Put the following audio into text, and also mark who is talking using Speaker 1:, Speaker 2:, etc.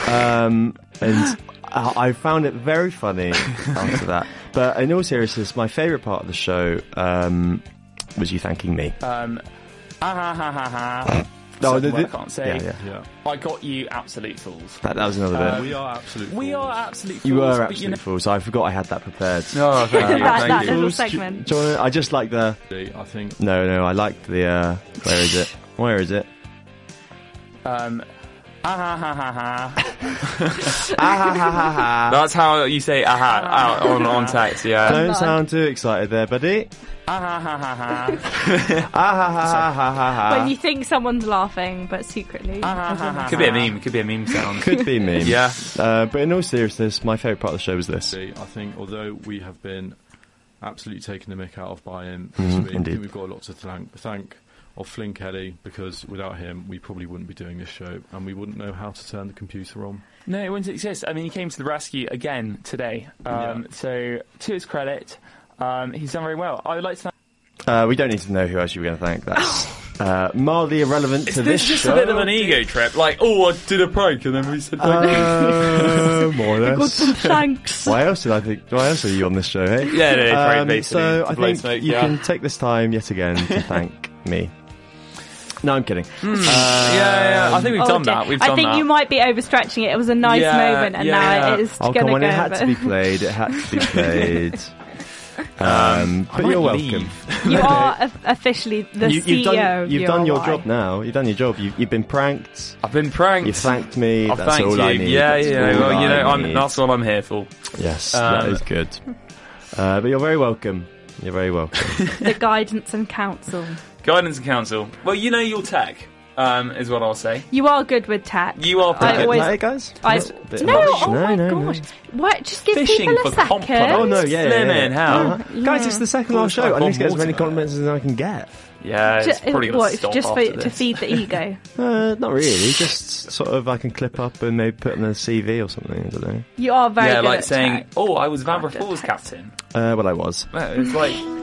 Speaker 1: And I found it very funny after that. But in all seriousness, my favourite part of the show was you thanking me.
Speaker 2: No, I can't say.
Speaker 1: Yeah.
Speaker 2: I got you absolute fools.
Speaker 1: That was another bit.
Speaker 3: We are absolute fools.
Speaker 2: We are absolute fools.
Speaker 1: You were absolute fools. I forgot I had that prepared.
Speaker 3: No, thank you.
Speaker 4: that little segment.
Speaker 1: Do you wanna, I just like the...
Speaker 3: I think...
Speaker 1: No, I liked the... Where is it?
Speaker 2: That's how you say out on text, yeah.
Speaker 1: Don't sound too excited there, buddy.
Speaker 4: When you think someone's laughing, but secretly...
Speaker 2: Could be a meme. Could be a meme sound.
Speaker 1: Could be meme.
Speaker 2: Yeah.
Speaker 1: But in all seriousness, my favourite part of the show was this.
Speaker 3: I think although we have been absolutely taken the mick out of by him, I
Speaker 1: indeed.
Speaker 3: think we've got a lot to thank of Flynn Kelly, because without him we probably wouldn't be doing this show and we wouldn't know how to turn the computer on.
Speaker 2: No, it wouldn't exist. I mean, he came to the rescue again today. So, to his credit, he's done very well. I would like to thank...
Speaker 1: We don't need to know who else you were going to thank. That's mildly irrelevant to this
Speaker 2: just
Speaker 1: show.
Speaker 2: a bit of an ego trip. Like, I did a prank and then we said thank you.
Speaker 1: More or less.
Speaker 4: Got some thanks.
Speaker 1: Why else are you on this show, hey?
Speaker 2: Yeah, very basically.
Speaker 1: So I think
Speaker 2: smoke,
Speaker 1: you can take this time yet again to thank me. No, I'm kidding.
Speaker 2: Yeah. I think we've done that.
Speaker 4: I think you might be overstretching it. It was a nice moment, and now it is going to go.
Speaker 1: It had to be played. It had to be played. But you're welcome.
Speaker 4: You are officially the CEO.
Speaker 1: You've done your job now. You've done your job. You've been pranked.
Speaker 2: I've been pranked.
Speaker 1: You thanked me.
Speaker 2: I've
Speaker 1: That's
Speaker 2: thanked
Speaker 1: all
Speaker 2: you.
Speaker 1: I need.
Speaker 2: Yeah.
Speaker 1: Well,
Speaker 2: That's what I'm here for.
Speaker 1: Yes, that is good. But you're very welcome. You're very welcome.
Speaker 4: The guidance and counsel.
Speaker 2: Guidance and counsel. Well, you know your tech, is what I'll say.
Speaker 4: You are good with tech.
Speaker 2: You are pretty good.
Speaker 1: Hey, guys?
Speaker 4: No, gosh. What? Just give
Speaker 2: Fishing
Speaker 4: people a
Speaker 2: for
Speaker 4: second.
Speaker 2: compliments.
Speaker 1: Oh, no, yeah.
Speaker 2: Flimming hell.
Speaker 1: Guys, it's the second last show. I need to get as many compliments as I can get.
Speaker 2: Yeah, it's probably going to stop
Speaker 4: just
Speaker 2: after
Speaker 4: to feed the ego?
Speaker 1: Not really. Just sort of I can clip up and maybe put in a CV or something. I don't know.
Speaker 4: You are very good
Speaker 2: like
Speaker 4: at
Speaker 2: saying,
Speaker 4: tech.
Speaker 2: I was Vanbrugh Falls captain.
Speaker 1: Well, I was.
Speaker 2: Well, it's like...